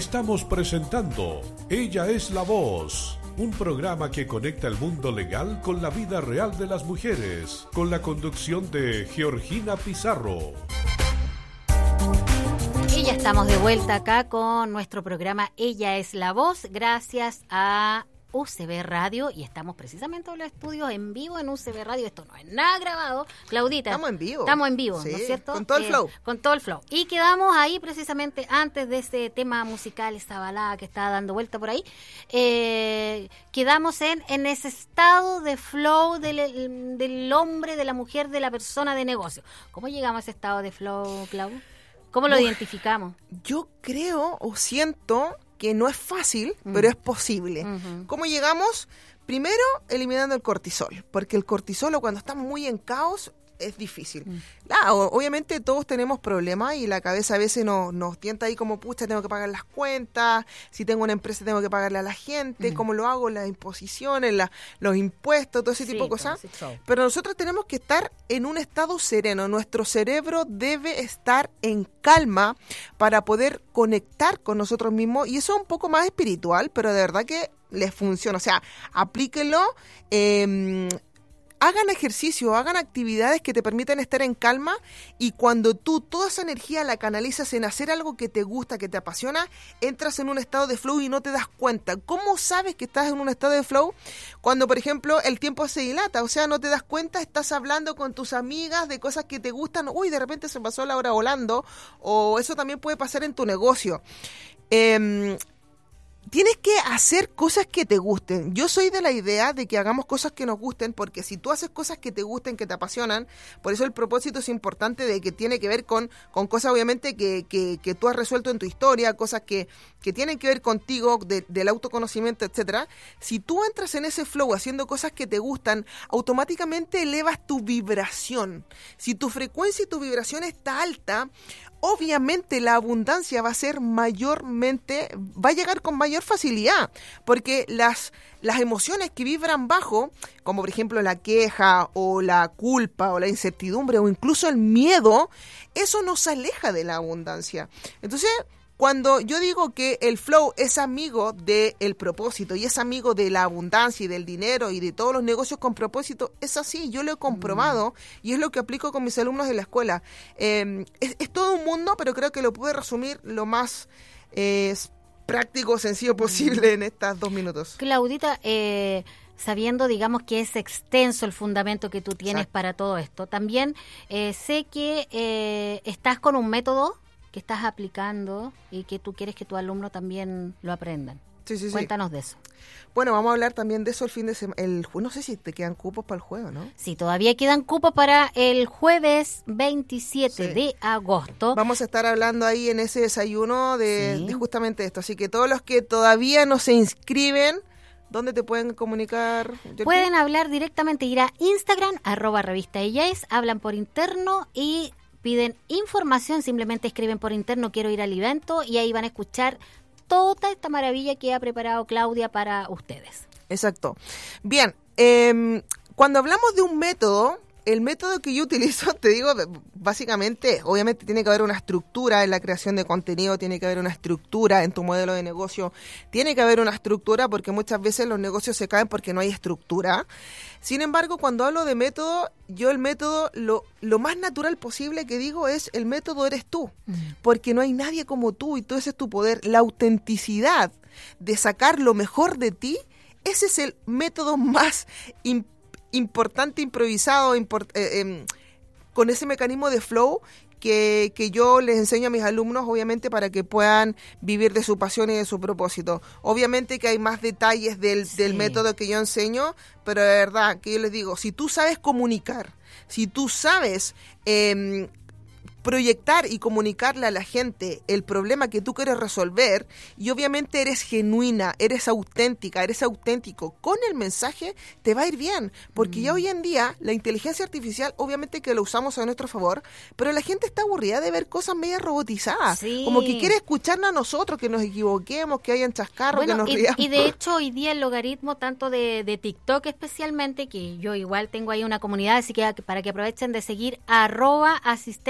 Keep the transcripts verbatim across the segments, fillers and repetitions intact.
Estamos presentando Ella es la Voz, un programa que conecta el mundo legal con la vida real de las mujeres, con la conducción de Georgina Pizarro. Y ya estamos de vuelta acá con nuestro programa Ella es la Voz, gracias a U C B Radio, y estamos precisamente en los estudios en vivo en U C B Radio. Esto no es nada grabado. Claudita, estamos en vivo. Estamos en vivo, sí, ¿no es cierto? Con todo el eh, flow. Con todo el flow. Y quedamos ahí precisamente antes de ese tema musical, esa balada que estaba dando vuelta por ahí. Eh, quedamos en, en ese estado de flow del, del hombre, de la mujer, de la persona de negocio. ¿Cómo llegamos a ese estado de flow, Clau? ¿Cómo lo Uf, identificamos? Yo creo o siento que no es fácil, mm. pero es posible. Uh-huh. ¿Cómo llegamos? Primero, eliminando el cortisol, porque el cortisol, cuando estamos muy en caos, es difícil. Mm. Claro, obviamente todos tenemos problemas y la cabeza a veces nos, nos tienta ahí como, pucha, tengo que pagar las cuentas, si tengo una empresa tengo que pagarle a la gente, mm. ¿cómo lo hago? Las imposiciones, la, los impuestos, todo ese sí, tipo de cosas. Pero nosotros tenemos que estar en un estado sereno. Nuestro cerebro debe estar en calma para poder conectar con nosotros mismos, y eso es un poco más espiritual, pero de verdad que les funciona. O sea, aplíquenlo. eh, Hagan ejercicio, hagan actividades que te permitan estar en calma, y cuando tú toda esa energía la canalizas en hacer algo que te gusta, que te apasiona, entras en un estado de flow y no te das cuenta. ¿Cómo sabes que estás en un estado de flow? Cuando, por ejemplo, el tiempo se dilata, o sea, no te das cuenta, estás hablando con tus amigas de cosas que te gustan, uy, de repente se pasó la hora volando, o eso también puede pasar en tu negocio. Eh, Tienes que hacer cosas que te gusten. Yo soy de la idea de que hagamos cosas que nos gusten, porque si tú haces cosas que te gusten, que te apasionan, por eso el propósito es importante, de que tiene que ver con, con cosas obviamente que, que, que tú has resuelto en tu historia, cosas que, que tienen que ver contigo, de, del autoconocimiento, etcétera. Si tú entras en ese flow haciendo cosas que te gustan, automáticamente elevas tu vibración. Si tu frecuencia y tu vibración está alta, obviamente la abundancia va a ser mayormente, va a llegar con mayor facilidad, porque las, las emociones que vibran bajo, como por ejemplo la queja o la culpa o la incertidumbre o incluso el miedo, eso nos aleja de la abundancia. Entonces, cuando yo digo que el flow es amigo del propósito y es amigo de la abundancia y del dinero y de todos los negocios con propósito, es así, yo lo he comprobado mm. y es lo que aplico con mis alumnos de la escuela. Eh, es, es todo un mundo, pero creo que lo pude resumir lo más eh, práctico, sencillo posible en estos dos minutos. Claudita, eh, sabiendo, digamos, que es extenso el fundamento que tú tienes Exacto. para todo esto, también eh, sé que eh, estás con un método que estás aplicando y que tú quieres que tu alumno también lo aprendan. Sí, sí, Cuéntanos sí. de eso. Bueno, vamos a hablar también de eso el fin de semana. El, no sé si te quedan cupos para el jueves, ¿no? Sí, todavía quedan cupos para el jueves veintisiete sí. de agosto. Vamos a estar hablando ahí en ese desayuno de, sí. de justamente esto. Así que todos los que todavía no se inscriben, ¿dónde te pueden comunicar? Pueden hablar directamente, ir a Instagram, arroba revista Ella es, hablan por interno y piden información, simplemente escriben por interno, quiero ir al evento, y ahí van a escuchar toda esta maravilla que ha preparado Claudia para ustedes. Exacto. Bien, eh, cuando hablamos de un método, el método que yo utilizo, te digo, básicamente, obviamente tiene que haber una estructura en la creación de contenido, tiene que haber una estructura en tu modelo de negocio, tiene que haber una estructura, porque muchas veces los negocios se caen porque no hay estructura. Sin embargo, cuando hablo de método, yo el método, lo, lo más natural posible que digo es, el método eres tú, mm. porque no hay nadie como tú y todo ese es tu poder. La autenticidad de sacar lo mejor de ti, ese es el método más importante, importante, improvisado, import, eh, eh, con ese mecanismo de flow que, que yo les enseño a mis alumnos, obviamente, para que puedan vivir de su pasión y de su propósito. Obviamente que hay más detalles del, sí. del método que yo enseño, pero de verdad que yo les digo, si tú sabes comunicar, si tú sabes eh, proyectar y comunicarle a la gente el problema que tú quieres resolver, y obviamente eres genuina, eres auténtica, eres auténtico con el mensaje, te va a ir bien, porque mm. ya hoy en día la inteligencia artificial obviamente que lo usamos a nuestro favor, pero la gente está aburrida de ver cosas medio robotizadas, sí. como que quiere escucharnos a nosotros, que nos equivoquemos, que hayan chascarros, bueno, que nos y, riamos. Y de hecho hoy día el logaritmo tanto de, de TikTok especialmente, que yo igual tengo ahí una comunidad, así que para que aprovechen de seguir arroba asistencia legal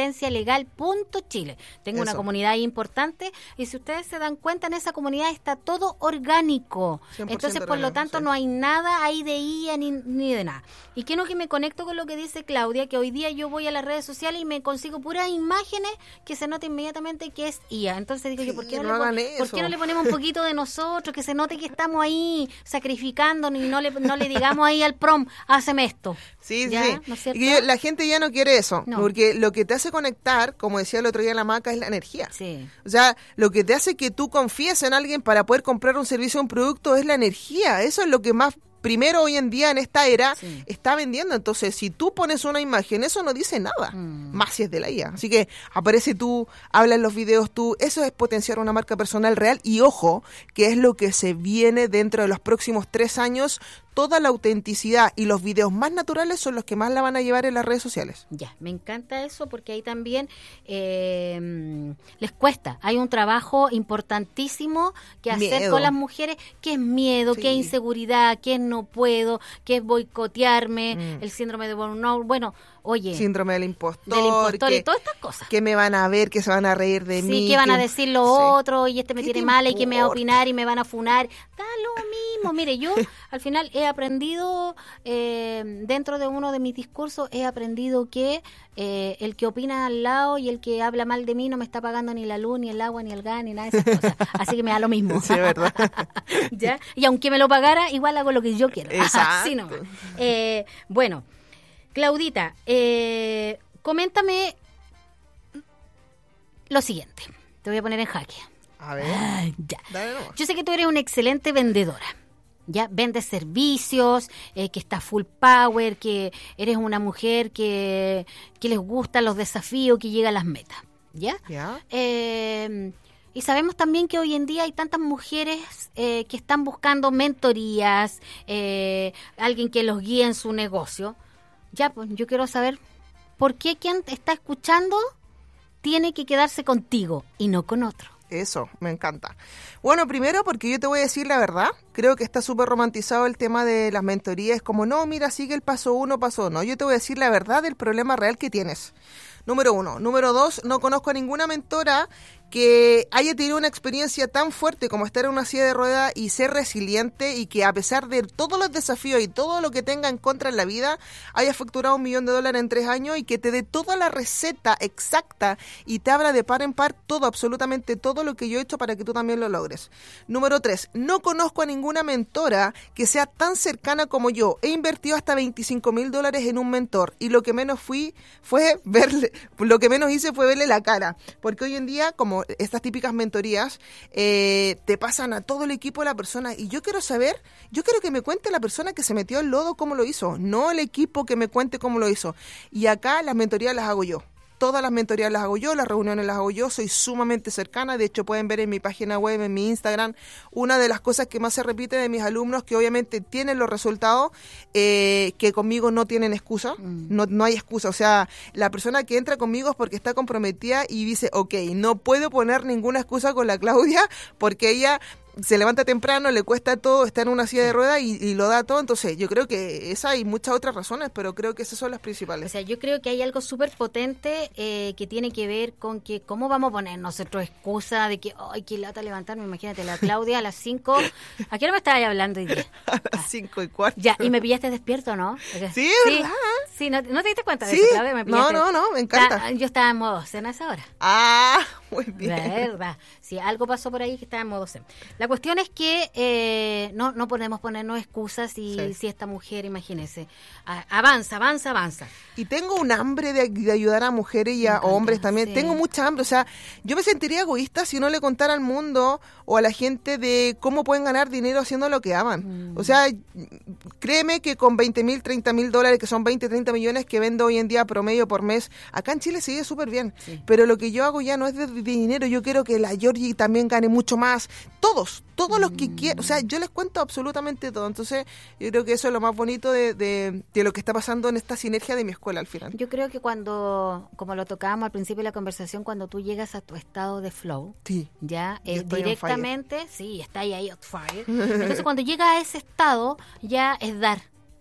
legal punto chile. Tengo Eso. una comunidad importante y si ustedes se dan cuenta, en esa comunidad está todo orgánico. Entonces, por lo tanto, sí. no hay nada ahí de I A ni, ni de nada. Y quiero que me conecto con lo que dice Claudia, que hoy día yo voy a las redes sociales y me consigo puras imágenes que se nota inmediatamente que es I A. Entonces digo sí, yo, ¿por qué, no, no le, ¿por qué no le ponemos un poquito de nosotros? Que se note que estamos ahí sacrificando y no le, no le digamos ahí al prom, háceme esto. Sí, ¿Ya? sí. ¿No es cierto? Y yo, la gente ya no quiere eso, no. porque lo que te hace conectar, como decía el otro día la Maca, es la energía. Sí. O sea, lo que te hace que tú confíes en alguien para poder comprar un servicio o un producto es la energía. Eso es lo que más primero hoy en día en esta era sí. está vendiendo. Entonces, si tú pones una imagen, eso no dice nada, mm. más si es de la I A. Así que aparece tú, habla en los videos tú, eso es potenciar una marca personal real. Y ojo, que es lo que se viene dentro de los próximos tres años. Toda la autenticidad y los videos más naturales son los que más la van a llevar en las redes sociales. Ya, me encanta eso porque ahí también eh, les cuesta. Hay un trabajo importantísimo que hacer miedo. con las mujeres, que es miedo, sí. que es inseguridad, que es no puedo, que es boicotearme, mm. el síndrome de burnout. Bueno, oye. Síndrome del impostor. Del impostor que, y todas estas cosas. Que me van a ver, que se van a reír de sí, mí. Sí, que van que, a decir lo sí. otro y este me tiene mal y que me va a opinar y me van a funar. Da lo mismo. Mire, yo al final he aprendido, eh, dentro de uno de mis discursos, he aprendido que eh, el que opina al lado y el que habla mal de mí no me está pagando ni la luz, ni el agua, ni el gas, ni nada de esas cosas. Así que me da lo mismo. Sí, verdad. ¿Ya? Y aunque me lo pagara, igual hago lo que yo quiero. Exacto. Así nomás. Eh, bueno, Claudita, eh, coméntame lo siguiente. Te voy a poner en jaque. A ver. Ah, ya. Dale nomás. Yo sé que tú eres una excelente vendedora. Ya vendes servicios, eh, que estás full power, que eres una mujer que, que les gustan los desafíos, que llega a las metas. ¿Ya? ¿Ya? Eh, y sabemos también que hoy en día hay tantas mujeres eh, que están buscando mentorías, eh, alguien que los guíe en su negocio. Ya, pues yo quiero saber por qué quien está escuchando tiene que quedarse contigo y no con otro. Eso, me encanta. Bueno, primero porque yo te voy a decir la verdad, creo que está súper romantizado el tema de las mentorías, como no, mira, sigue el paso uno, paso no, yo te voy a decir la verdad del problema real que tienes. Número uno. Número dos, no conozco a ninguna mentora que haya tenido una experiencia tan fuerte como estar en una silla de ruedas y ser resiliente y que a pesar de todos los desafíos y todo lo que tenga en contra en la vida, haya facturado un millón de dólares en tres años y que te dé toda la receta exacta y te habla de par en par todo, absolutamente todo lo que yo he hecho para que tú también lo logres. Número tres, no conozco a ninguna mentora que sea tan cercana como yo. He invertido hasta veinticinco mil dólares en un mentor y lo que menos fui fue verle, lo que menos hice fue verle la cara, porque hoy en día, como estas típicas mentorías, eh, te pasan a todo el equipo de la persona y yo quiero saber, yo quiero que me cuente la persona que se metió al lodo cómo lo hizo, no el equipo que me cuente cómo lo hizo. Y acá las mentorías las hago yo. Todas las mentorías las hago yo, las reuniones las hago yo, soy sumamente cercana, de hecho pueden ver en mi página web, en mi Instagram, una de las cosas que más se repite de mis alumnos, que obviamente tienen los resultados, eh, que conmigo no tienen excusa, mm. no, no hay excusa, o sea, la persona que entra conmigo es porque está comprometida y dice, ok, no puedo poner ninguna excusa con la Claudia, porque ella se levanta temprano, le cuesta todo, está en una silla de ruedas y, y lo da todo. Entonces yo creo que esa y muchas otras razones, pero creo que esas son las principales. O sea, yo creo que hay algo súper potente eh, que tiene que ver con que cómo vamos a poner nosotros excusa de que, ay, qué lata levantarme. Imagínate, la Claudia a las cinco, ¿a qué hora me estabas hablando hoy día? A las cinco y cuarto. Ya, y me pillaste despierto, ¿no? Sí, sí, ¿verdad? Sí, ¿no, ¿no te diste cuenta de sí. eso, Claudia? Me no, no, no, me encanta. Ta, yo estaba en modo zen a esa hora. Ah, muy bien. Verdad. Sí, algo pasó por ahí que estaba en modo zen. La cuestión es que eh, no, no podemos ponernos excusas y sí. si esta mujer, imagínese, avanza, avanza, avanza. Y tengo un hambre de, de ayudar a mujeres y a encanta, hombres también. Sí. Tengo mucha hambre. O sea, yo me sentiría egoísta si no le contara al mundo o a la gente de cómo pueden ganar dinero haciendo lo que aman. Mm. O sea, créeme que con veinte mil, treinta mil dólares, que son veinte, treinta millones que vendo hoy en día promedio por mes, acá en Chile se vive súper bien. Sí. Pero lo que yo hago ya no es de, de dinero. Yo quiero que la Georgie también gane mucho más. Todos, todos mm. los que quiero, o sea, yo les cuento absolutamente todo. Entonces, yo creo que eso es lo más bonito de, de, de lo que está pasando en esta sinergia de mi escuela al final. Yo creo que cuando, como lo tocábamos al principio de la conversación, cuando tú llegas a tu estado de flow, sí. ya eh, directamente, sí, está ahí, ahí on fire. Entonces, cuando llegas a ese estado, ya es dar.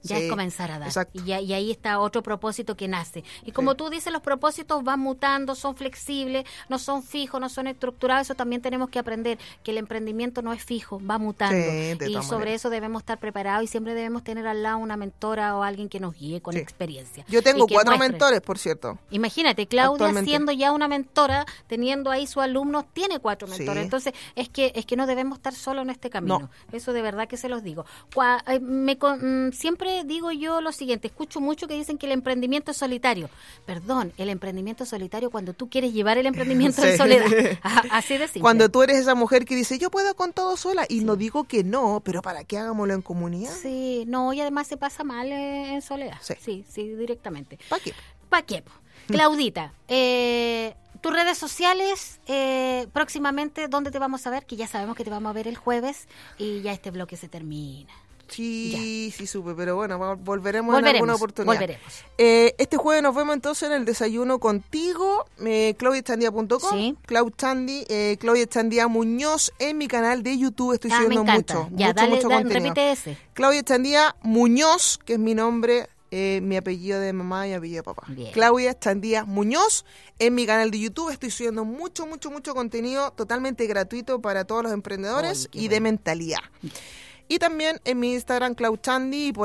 Ya Sí, es comenzar a dar. exacto. Y, ya- y ahí está otro propósito que nace. Y como Sí. tú dices, los propósitos van mutando, son flexibles, no son fijos, no son estructurados. Eso también tenemos que aprender, que el emprendimiento no es fijo, va mutando. Sí, de y todas sobre maneras. eso debemos estar preparados y siempre debemos tener al lado una mentora o alguien que nos guíe con Sí. experiencia. Yo tengo Y que cuatro muestre. mentores, por cierto. Imagínate, Claudia Actualmente. siendo ya una mentora, teniendo ahí sus alumnos, tiene cuatro Sí. mentores. Entonces, es que es que no debemos estar solos en este camino. No. Eso de verdad que se los digo. Cua- eh, me con- mm, siempre digo yo lo siguiente, escucho mucho que dicen que el emprendimiento es solitario. Perdón, el emprendimiento es solitario cuando tú quieres llevar el emprendimiento en Sí. soledad. A- Así de simple. Cuando tú eres esa mujer que dice, yo puedo con todo sola, y no digo que no, pero ¿para qué hagámoslo en comunidad? Sí, no, y además se pasa mal eh, en soledad. Sí. sí, sí, directamente. ¿Para qué? ¿Para qué? po? Claudita, eh, tus redes sociales, eh, próximamente, ¿dónde te vamos a ver? Que ya sabemos que te vamos a ver el jueves y ya este bloque se termina. Sí, sí supe, pero bueno, va- volveremos, en Volveremos, alguna oportunidad. volveremos. Eh, este jueves nos vemos entonces en el desayuno contigo, eh, claudia echandía punto com, Sí. Clau Chandi, eh, Claudia Echandía Muñoz en mi canal de YouTube. Estoy Ah, me subiendo encanta. mucho, Ya, mucho, dale, mucho da- contenido. repite ese. Claudia Echandía Muñoz, que es mi nombre, eh, mi apellido de mamá y apellido de papá. Bien. Claudia Echandía Muñoz en mi canal de YouTube. Estoy subiendo mucho, mucho, mucho contenido totalmente gratuito para todos los emprendedores Ay, qué y de bueno. mentalidad. Y también en mi Instagram, Clau Chandi, y por